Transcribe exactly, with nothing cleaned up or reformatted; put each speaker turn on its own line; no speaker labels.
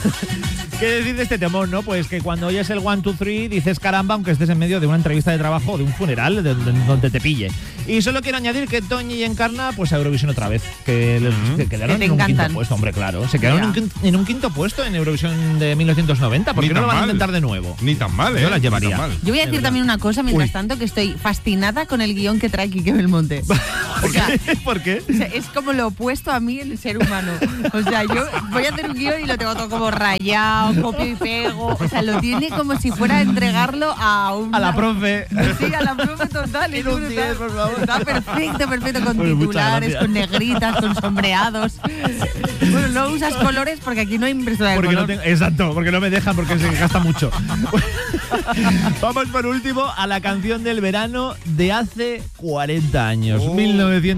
¿Qué decir de este temor, no? Pues que cuando oyes el one, two, three dices caramba, aunque estés en medio de una entrevista de trabajo o de un funeral, de, de, de donde te pille. Y solo quiero añadir que Toñi y Encarna, pues a Eurovisión otra vez. Que, mm-hmm. que quedaron
que
en un
encantan.
quinto puesto, hombre, claro. Se quedaron en un, quinto, en un quinto puesto en Eurovisión de mil novecientos noventa. ¿Por qué no lo van
mal.
a intentar de nuevo?
Ni tan mal, ¿eh?
Yo las llevaría.
Yo voy a decir también una cosa, mientras
Uy.
tanto, que estoy fascinada con el guión que trae Quique Belmonte.
¿Por
O sea,
qué? ¿Por qué?
O sea, es como lo opuesto a mí en el ser humano. O sea, yo voy a hacer un guión y lo tengo todo como rayado, copio y pego. O sea, lo tiene como si fuera a entregarlo a un...
A la profe.
Sí, a la profe total. Es
un
brutal.
diez, por favor.
Está perfecto, perfecto, con
Bueno, muchas
titulares,
gracias.
con negritas, con sombreados. Bueno, no usas colores porque aquí no hay impresora de
Porque
color.
no tengo, exacto, porque no me dejan, porque se gasta mucho. Vamos por último a la canción del verano de hace cuarenta años,
Oh.
mil novecientos